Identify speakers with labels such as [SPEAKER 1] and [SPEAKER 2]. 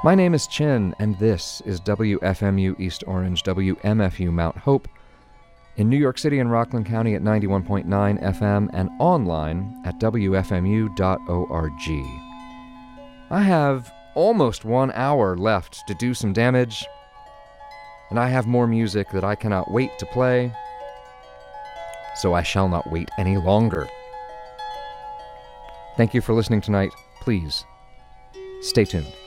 [SPEAKER 1] My name is Chin, and this is WFMU East Orange, WMFU Mount Hope, in New York City and Rockland County at 91.9 FM and online at WFMU.org. I have almost 1 hour left to do some damage, and I have more music that I cannot wait to play, so I shall not wait any longer. Thank you for listening tonight. Please, stay tuned.